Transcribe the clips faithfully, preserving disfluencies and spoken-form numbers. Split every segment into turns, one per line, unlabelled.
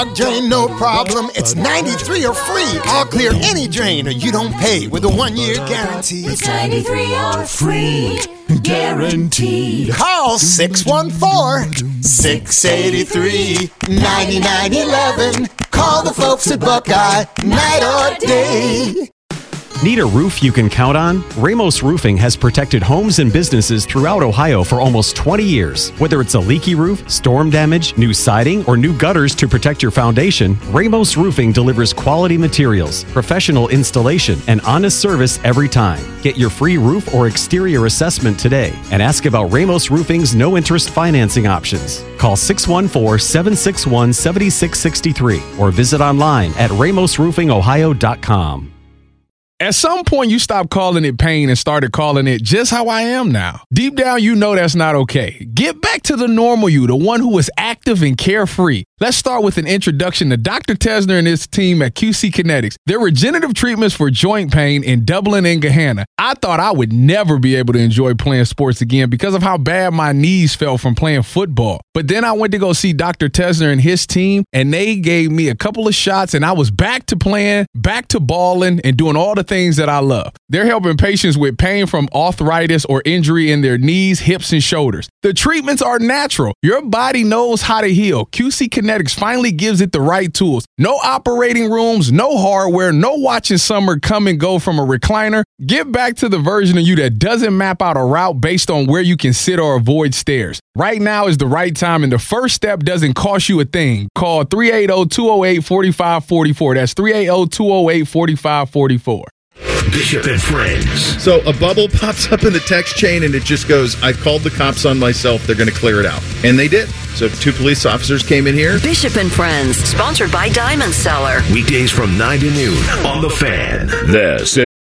Drain, no problem. It's ninety-three or free. I'll clear any drain or you don't pay with a one-year guarantee.
It's ninety-three or free. Guaranteed.
Call six one four, six eight three, nine nine one one. Call the folks at Buckeye, night or day.
Need a roof you can count on? Ramos Roofing has protected homes and businesses throughout Ohio for almost twenty years. Whether it's a leaky roof, storm damage, new siding, or new gutters to protect your foundation, Ramos Roofing delivers quality materials, professional installation, and honest service every time. Get your free roof or exterior assessment today and ask about Ramos Roofing's no-interest financing options. Call six one four, seven six one, seven six six three or visit online at ramos roofing ohio dot com.
At some point, you stopped calling it pain and started calling it just how I am now. Deep down, you know that's not okay. Get back to the normal you, the one who is active and carefree. Let's start with an introduction to Doctor Tesner and his team at Q C Kinetics. Their regenerative treatments for joint pain in Dublin and Gahanna. I thought I would never be able to enjoy playing sports again because of how bad my knees felt from playing football. But then I went to go see Doctor Tesner and his team, and they gave me a couple of shots, and I was back to playing, back to balling, and doing all the things that I love. They're helping patients with pain from arthritis or injury in their knees, hips, and shoulders. The treatments are natural. Your body knows how to heal. Q C Kinetics finally gives it the right tools. No operating rooms, no hardware, no watching summer come and go from a recliner. Get back to the version of you that doesn't map out a route based on where you can sit or avoid stairs. Right now is the right time, and the first step doesn't cost you a thing. Call three eight zero, two zero eight, four five four four. That's three eight zero, two zero eight, four five four four.
Bishop and Friends.
So a bubble pops up in the text chain and it just goes, I've called the cops on myself. They're going to clear it out. And they did. So two police officers came in here.
Bishop and Friends, sponsored by Diamond Seller.
Weekdays from nine to noon on The Fan. This is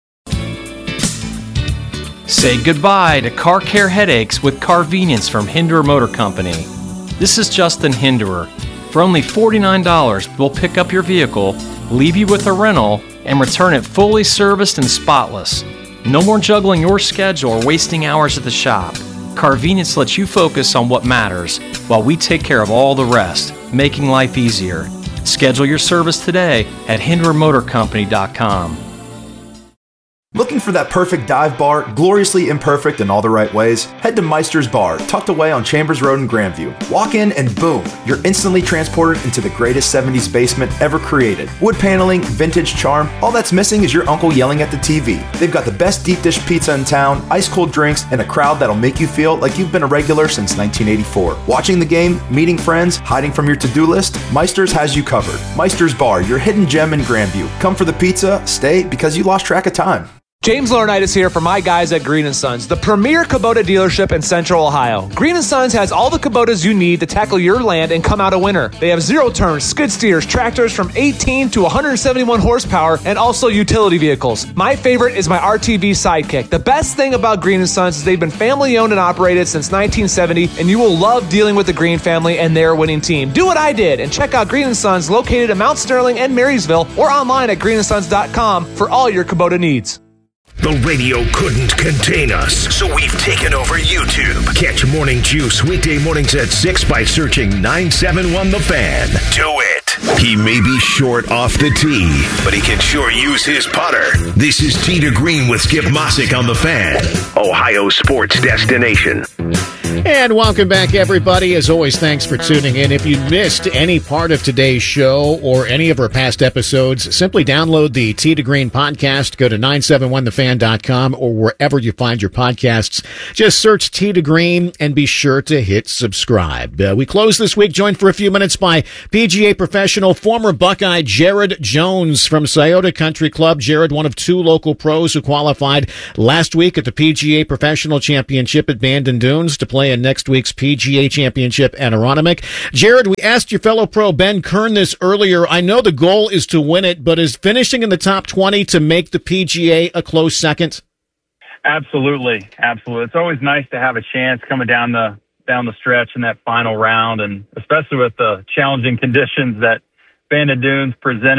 Say goodbye to car care headaches with Carvenience from Hinderer Motor Company. This is Justin Hinderer. For only forty-nine dollars, we'll pick up your vehicle, leave you with a rental, and return it fully serviced and spotless. No more juggling your schedule or wasting hours at the shop. Carvenience lets you focus on what matters while we take care of all the rest, making life easier. Schedule your service today at hinderer motor company dot com.
Looking for that perfect dive bar, gloriously imperfect in all the right ways? Head to Meister's Bar, tucked away on Chambers Road in Grandview. Walk in and boom, you're instantly transported into the greatest seventies basement ever created. Wood paneling, vintage charm, all that's missing is your uncle yelling at the T V. They've got the best deep dish pizza in town, ice cold drinks, and a crowd that'll make you feel like you've been a regular since nineteen eighty-four. Watching the game, meeting friends, hiding from your to-do list, Meister's has you covered. Meister's Bar, your hidden gem in Grandview. Come for the pizza, stay because you lost track of time.
James Laurinaitis here for my guys at Green and Sons, the premier Kubota dealership in Central Ohio. Green and Sons has all the Kubotas you need to tackle your land and come out a winner. They have zero-turn skid steers, tractors from eighteen to one hundred seventy-one horsepower, and also utility vehicles. My favorite is my R T V Sidekick. The best thing about Green and Sons is they've been family-owned and operated since nineteen seventy, and you will love dealing with the Green family and their winning team. Do what I did and check out Green and Sons located in Mount Sterling and Marysville or online at green and sons dot com for all your Kubota needs.
The radio couldn't contain us, so we've taken over YouTube. Catch Morning Juice weekday mornings at six by searching nine seven one The Fan. Do it. He may be short off the tee, but he can sure use his putter. This is Tee to Green with Skip Mossick on The Fan, Ohio sports destination.
And welcome back, everybody. As always, thanks for tuning in. If you missed any part of today's show or any of our past episodes, simply download the Tee to Green podcast. Go to nine seven one the fan dot com or wherever you find your podcasts. Just search Tee to Green and be sure to hit subscribe. Uh, we close this week, joined for a few minutes by P G A professional, former Buckeye Jared Jones from Scioto Country Club. Jared, one of two local pros who qualified last week at the P G A Professional Championship at Bandon Dunes to play in next week's P G A Championship at Aronimink. Jared, we asked your fellow pro Ben Kern this earlier. I know the goal is to win it, but is finishing in the top twenty to make the P G A a close second?
Absolutely, absolutely. It's always nice to have a chance coming down the down the stretch in that final round, and especially with the challenging conditions that Bandon Dunes presented.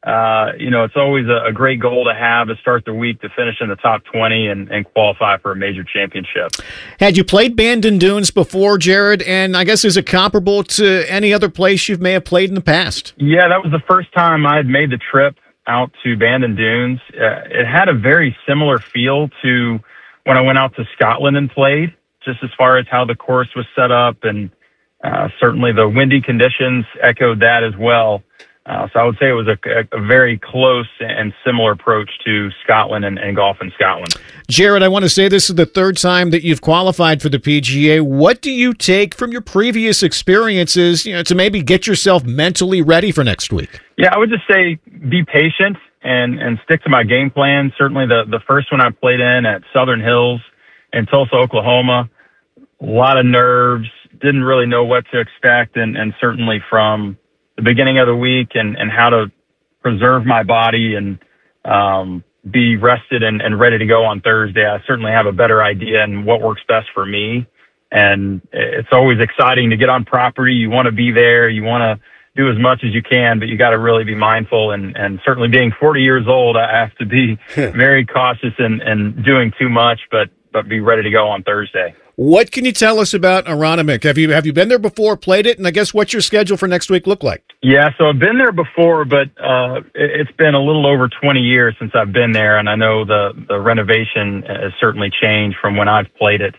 uh, you know, it's always a, a great goal to have to start the week to finish in the top twenty and, and qualify for a major championship.
Had you played Bandon Dunes before, Jared? And I guess is it comparable to any other place you may have played in the past?
Yeah, that was the first time I had made the trip out to Bandon Dunes. Uh, it had a very similar feel to when I went out to Scotland and played, just as far as how the course was set up, and uh, certainly the windy conditions echoed that as well. Uh, so I would say it was a, a very close and similar approach to Scotland and, and golf in Scotland.
Jared, I want to say this is the third time that you've qualified for the P G A. What do you take from your previous experiences, you know, to maybe get yourself mentally ready for next week?
Yeah, I would just say be patient and, and stick to my game plan. Certainly the, the first one I played in at Southern Hills in Tulsa, Oklahoma, a lot of nerves, didn't really know what to expect, and, and certainly from the beginning of the week and, and how to preserve my body and um, be rested and, and ready to go on Thursday. I certainly have a better idea and what works best for me. And it's always exciting to get on property. You want to be there. You want to do as much as you can, but you got to really be mindful. And, and certainly being forty years old, I have to be very cautious and, and doing too much, but, but be ready to go on Thursday.
What can you tell us about Aronimink? Have you have you been there before, played it, and I guess what's your schedule for next week look like?
Yeah, so I've been there before, but uh, it's been a little over twenty years since I've been there, and I know the, the renovation has certainly changed from when I've played it.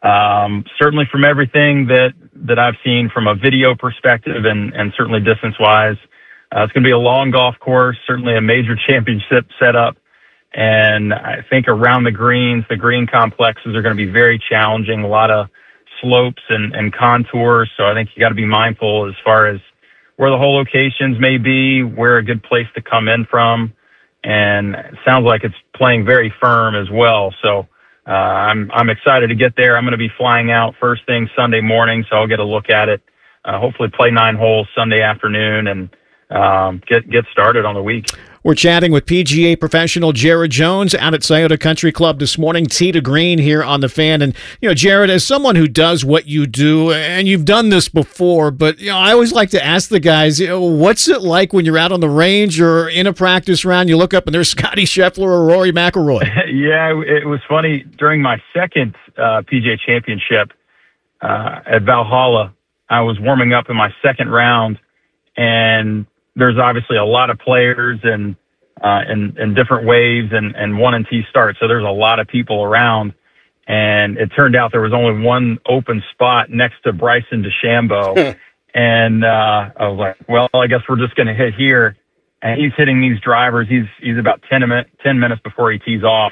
Um, certainly from everything that, that I've seen from a video perspective and, and certainly distance-wise, uh, it's going to be a long golf course, certainly a major championship setup. And I think around the greens, the green complexes are going to be very challenging, a lot of slopes and, and contours. So I think you got to be mindful as far as where the hole locations may be, where a good place to come in from. And it sounds like it's playing very firm as well. So uh, I'm, I'm excited to get there. I'm going to be flying out first thing Sunday morning, so I'll get a look at it. Uh, hopefully play nine holes Sunday afternoon and um, get, get started on the week.
We're chatting with P G A professional Jared Jones out at Scioto Country Club this morning, tee to green here on the Fan. And, you know, Jared, as someone who does what you do, and you've done this before, but, you know, I always like to ask the guys, you know, what's it like when you're out on the range or in a practice round, you look up and there's Scotty Scheffler or Rory McIlroy?
Yeah, it was funny. During my second uh, P G A championship uh, at Valhalla, I was warming up in my second round, and there's obviously a lot of players and uh, in, in different waves and, and one and tee starts. So there's a lot of people around. And it turned out there was only one open spot next to Bryson DeChambeau. and uh, I was like, well, I guess we're just going to hit here. And he's hitting these drivers. He's he's about ten, ten minutes before he tees off.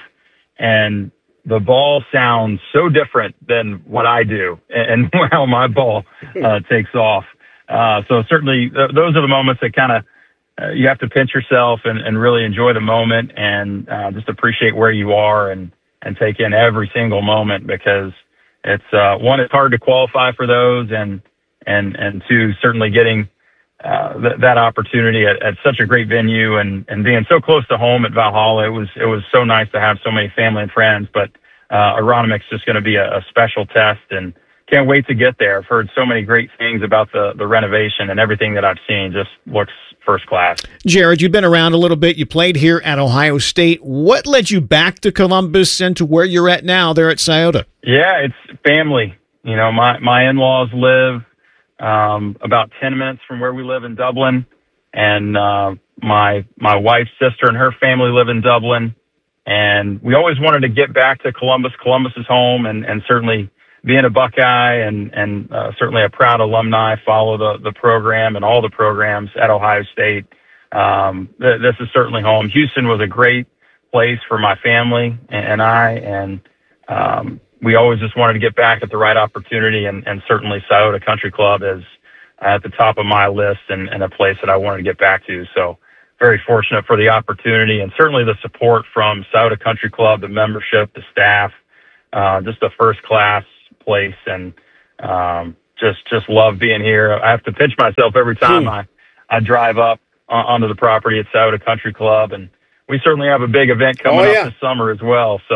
And the ball sounds so different than what I do and, and how my ball uh, takes off. Uh, so certainly th- those are the moments that kind of uh, you have to pinch yourself and, and really enjoy the moment and uh, just appreciate where you are and, and take in every single moment, because it's uh, one, it's hard to qualify for those, and and and two, certainly getting uh, th- that opportunity at, at such a great venue and, and being so close to home at Valhalla. It was it was so nice to have so many family and friends. But uh, Aronimink's just going to be a, a special test, and can't wait to get there. I've heard so many great things about the, the renovation, and everything that I've seen just looks first class.
Jared, you've been around a little bit. You played here at Ohio State. What led you back to Columbus and to where you're at now there at Scioto?
Yeah, it's family. You know, my, my in-laws live um, about ten minutes from where we live in Dublin, and uh, my my wife's sister and her family live in Dublin. And we always wanted to get back to Columbus. Columbus is home, and, and certainly being a Buckeye and, and uh, certainly a proud alumni, follow the, the program and all the programs at Ohio State. Um, th- this is certainly home. Houston was a great place for my family and, and I, and um, we always just wanted to get back at the right opportunity, and, and certainly Scioto Country Club is at the top of my list and, and a place that I wanted to get back to. So very fortunate for the opportunity, and certainly the support from Scioto Country Club, the membership, the staff, uh, just a first class place, and um, just just love being here. I have to pinch myself every time I, I drive up on, onto the property at Scioto Country Club, and we certainly have a big event coming
oh,
up
yeah.
this summer as well. So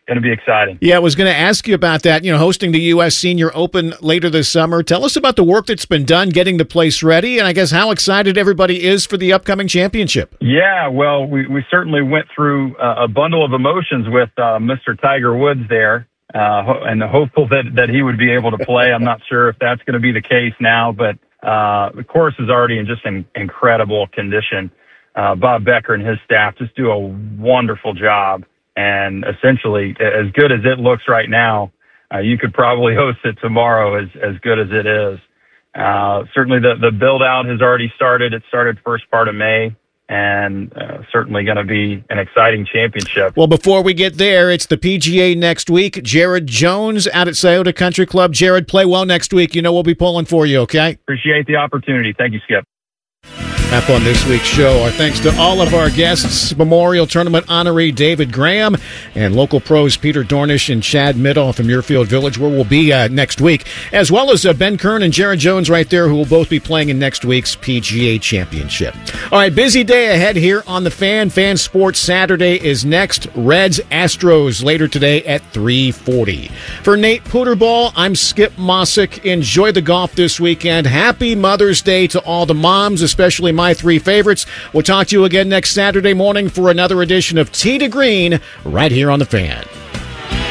going to be exciting.
Yeah, I was going to ask you about that. You know, hosting the U S Senior Open later this summer. Tell us about the work that's been done getting the place ready, and I guess how excited everybody is for the upcoming championship.
Yeah, well, we, we certainly went through uh, a bundle of emotions with uh, Mister Tiger Woods there, uh, ho- and hopeful that, that he would be able to play. I'm not sure if that's going to be the case now, but uh, the course is already in just an incredible condition. Uh, Bob Becker and his staff just do a wonderful job. And essentially, as good as it looks right now, uh, you could probably host it tomorrow as, as good as it is. Uh, certainly the, the build out has already started. It started first part of May, and uh, certainly going to be an exciting championship.
Well, before we get there, it's the P G A next week. Jared Jones out at Scioto Country Club. Jared, play well next week. You know we'll be pulling for you, okay?
Appreciate the opportunity. Thank you, Skip.
Up on this week's show, our thanks to all of our guests, Memorial Tournament honoree David Graham and local pros Peter Dornish and Chad Middle from Muirfield Village, where we'll be uh, next week, as well as uh, Ben Kern and Jared Jones right there, who will both be playing in next week's P G A Championship. All right, busy day ahead here on the Fan. Fan Sports Saturday is next. Reds Astros later today at three forty. For Nate Puterball, I'm Skip Mossick. Enjoy the golf this weekend. Happy Mother's Day to all the moms, especially my My three favorites. We'll talk to you again next Saturday morning for another edition of Tee to Green right here on The Fan.